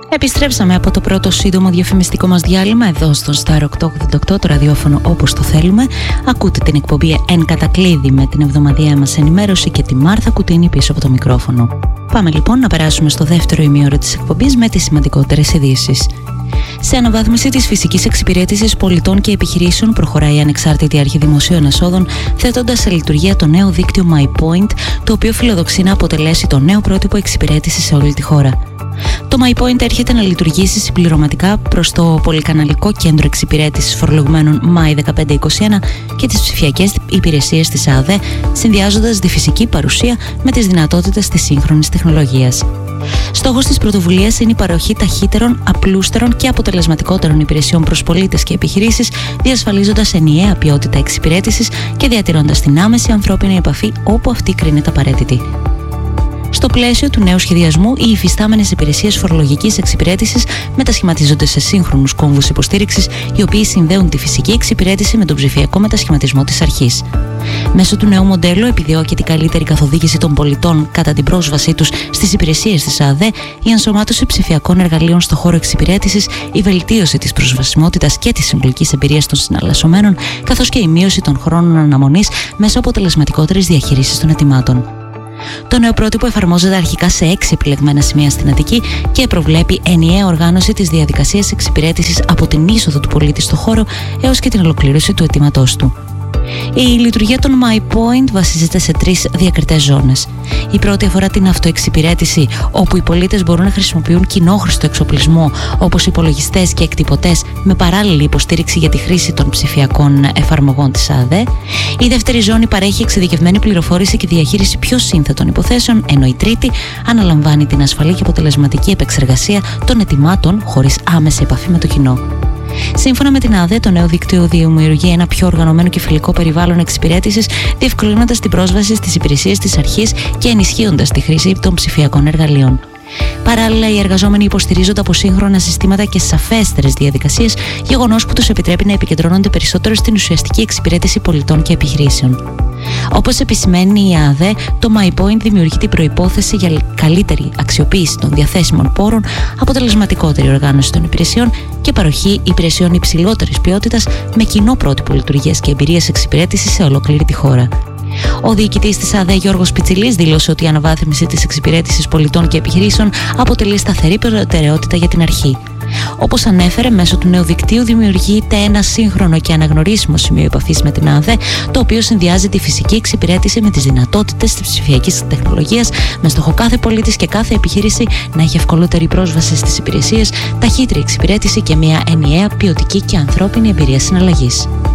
Επιστρέψαμε από το πρώτο σύντομο διαφημιστικό μας διάλειμμα εδώ στο Star 888, το ραδιόφωνο όπως το θέλουμε. Ακούτε την εκπομπή Εν Κατακλείδη με την εβδομαδιαία μας ενημέρωση και τη Μάρθα Κουτίνη πίσω από το μικρόφωνο. Πάμε λοιπόν να περάσουμε στο δεύτερο ημίωρο της εκπομπής με τις σημαντικότερες ειδήσεις. Σε αναβάθμιση της φυσικής εξυπηρέτησης πολιτών και επιχειρήσεων προχωράει η Ανεξάρτητη Αρχή Δημοσίων Εσόδων, θέτοντας σε λειτουργία το νέο δίκτυο MyPoint, το οποίο φιλοδοξεί να αποτελέσει το νέο πρότυπο εξυπηρέτησης σε όλη τη χώρα. Το MyPoint έρχεται να λειτουργήσει συμπληρωματικά προς το πολυκαναλικό κέντρο εξυπηρέτησης φορολογουμένων My1521 και τις ψηφιακές υπηρεσίες της ΑΔΕ, συνδυάζοντας τη φυσική παρουσία με τις δυνατότητες της σύγχρονης τεχνολογίας. Στόχος της πρωτοβουλίας είναι η παροχή ταχύτερων, απλούστερων και αποτελεσματικότερων υπηρεσιών προς πολίτες και επιχειρήσεις, διασφαλίζοντας ενιαία ποιότητα εξυπηρέτησης και διατηρώντας την άμεση ανθρώπινη επαφή όπου αυτή κρίνεται απαραίτητη. Στο πλαίσιο του νέου σχεδιασμού, οι υφιστάμενες υπηρεσίες φορολογικής εξυπηρέτησης μετασχηματίζονται σε σύγχρονους κόμβους υποστήριξης, οι οποίοι συνδέουν τη φυσική εξυπηρέτηση με τον ψηφιακό μετασχηματισμό της αρχής. Μέσω του νέου μοντέλου επιδιώκεται η καλύτερη καθοδήγηση των πολιτών κατά την πρόσβασή τους στις υπηρεσίες της ΑΔΕ, η ενσωμάτωση ψηφιακών εργαλείων στο χώρο εξυπηρέτησης, η βελτίωση της προσβασιμότητας και της συνολικής εμπειρίας των συναλλασσομένων, καθώς και η μείωση των χρόνων αναμονής μέσω αποτελεσματικότερης διαχείρισης των αιτημάτων. Το νέο πρότυπο εφαρμόζεται αρχικά σε 6 επιλεγμένα σημεία στην Αττική και προβλέπει ενιαία οργάνωση της διαδικασίας εξυπηρέτησης από την είσοδο του πολίτη στο χώρο έως και την ολοκλήρωση του αιτήματός του. Η λειτουργία των MyPoint βασίζεται σε 3 διακριτές ζώνες. Η πρώτη αφορά την αυτοεξυπηρέτηση, όπου οι πολίτες μπορούν να χρησιμοποιούν κοινόχρηστο εξοπλισμό όπως υπολογιστές και εκτυπωτές με παράλληλη υποστήριξη για τη χρήση των ψηφιακών εφαρμογών της ΑΔΕ. Η δεύτερη ζώνη παρέχει εξειδικευμένη πληροφόρηση και διαχείριση πιο σύνθετων υποθέσεων, ενώ η τρίτη αναλαμβάνει την ασφαλή και αποτελεσματική επεξεργασία των αιτημάτων χωρίς άμεση επαφή με το κοινό. Σύμφωνα με την ΑΔΕ, το νέο δίκτυο δημιουργεί ένα πιο οργανωμένο και φιλικό περιβάλλον εξυπηρέτησης, διευκολύνοντας την πρόσβαση στις υπηρεσίες της αρχής και ενισχύοντας τη χρήση των ψηφιακών εργαλείων. Παράλληλα, οι εργαζόμενοι υποστηρίζονται από σύγχρονα συστήματα και σαφέστερες διαδικασίες, γεγονός που τους επιτρέπει να επικεντρώνονται περισσότερο στην ουσιαστική εξυπηρέτηση πολιτών και επιχειρήσεων. Όπως επισημαίνει η ΑΔΕ, το MyPoint δημιουργεί την προϋπόθεση για καλύτερη αξιοποίηση των διαθέσιμων πόρων, αποτελεσματικότερη οργάνωση των υπηρεσιών και παροχή υπηρεσιών υψηλότερης ποιότητας με κοινό πρότυπο λειτουργίας και εμπειρίας εξυπηρέτησης σε ολόκληρη τη χώρα. Ο διοικητής της ΑΔΕ, Γιώργος Πιτσιλής, δήλωσε ότι η αναβάθμιση της εξυπηρέτησης πολιτών και επιχειρήσεων αποτελεί σταθερή προτεραιότητα για την αρχή. Όπως ανέφερε, μέσω του νέου δικτύου δημιουργείται ένα σύγχρονο και αναγνωρίσιμο σημείο επαφής με την ΑΔΕ, το οποίο συνδυάζει τη φυσική εξυπηρέτηση με τις δυνατότητες της ψηφιακής τεχνολογίας, με στόχο κάθε πολίτης και κάθε επιχείρηση να έχει ευκολότερη πρόσβαση στις υπηρεσίες, ταχύτερη εξυπηρέτηση και μια ενιαία ποιοτική και ανθρώπινη εμπειρία συναλλαγής.